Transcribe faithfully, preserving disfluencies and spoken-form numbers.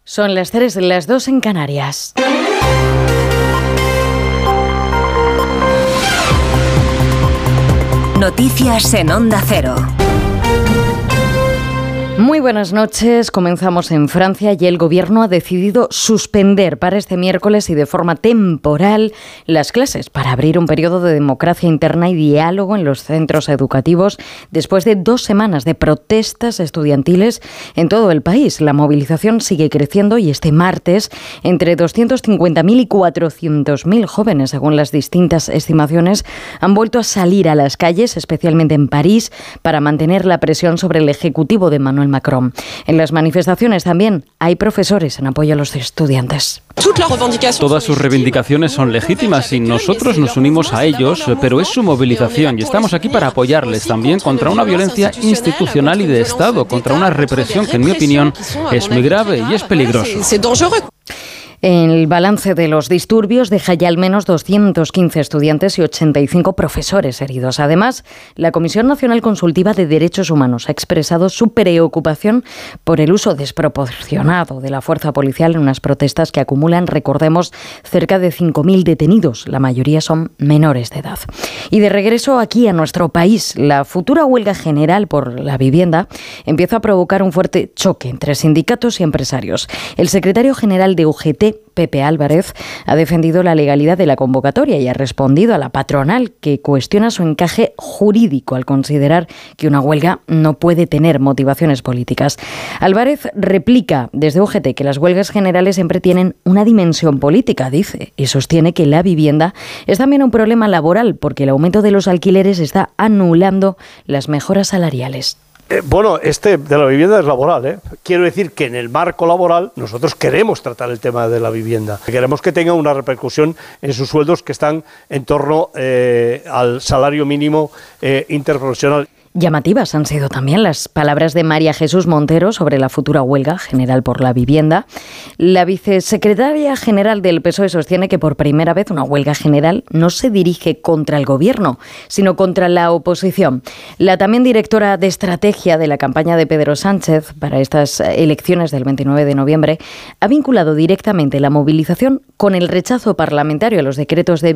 Son las tres, las dos en Canarias. Noticias en Onda Cero. Muy buenas noches. Comenzamos en Francia y el Gobierno ha decidido suspender para este miércoles y de forma temporal las clases para abrir un periodo de democracia interna y diálogo en los centros educativos después de dos semanas de protestas estudiantiles en todo el país. La movilización sigue creciendo y este martes entre doscientos cincuenta mil y cuatrocientos mil jóvenes, según las distintas estimaciones, han vuelto a salir a las calles, especialmente en París, para mantener la presión sobre el Ejecutivo de Manuel Macron. En las manifestaciones también hay profesores en apoyo a los estudiantes. Todas sus reivindicaciones son legítimas y nosotros nos unimos a ellos, pero es su movilización y estamos aquí para apoyarles también contra una violencia institucional y de Estado, contra una represión que, en mi opinión, es muy grave y es peligroso. El balance de los disturbios deja ya al menos doscientos quince estudiantes y ochenta y cinco profesores heridos. Además, la Comisión Nacional Consultiva de Derechos Humanos ha expresado su preocupación por el uso desproporcionado de la fuerza policial en unas protestas que acumulan, recordemos, cerca de cinco mil detenidos. La mayoría son menores de edad. Y de regreso aquí a nuestro país, la futura huelga general por la vivienda empieza a provocar un fuerte choque entre sindicatos y empresarios. El secretario general de U G T, Pepe Álvarez, ha defendido la legalidad de la convocatoria y ha respondido a la patronal, que cuestiona su encaje jurídico al considerar que una huelga no puede tener motivaciones políticas. Álvarez replica desde U G T que las huelgas generales siempre tienen una dimensión política, dice, y sostiene que la vivienda es también un problema laboral porque el aumento de los alquileres está anulando las mejoras salariales. Eh, bueno, este de la vivienda es laboral, ¿eh? Quiero decir que en el marco laboral nosotros queremos tratar el tema de la vivienda. Queremos que tenga una repercusión en sus sueldos que están en torno eh, al salario mínimo eh, interprofesional. Llamativas han sido también las palabras de María Jesús Montero sobre la futura huelga general por la vivienda. La vicesecretaria general del P S O E sostiene que por primera vez una huelga general no se dirige contra el gobierno, sino contra la oposición. La también directora de estrategia de la campaña de Pedro Sánchez para estas elecciones del veintinueve de noviembre ha vinculado directamente la movilización con el rechazo parlamentario a los decretos de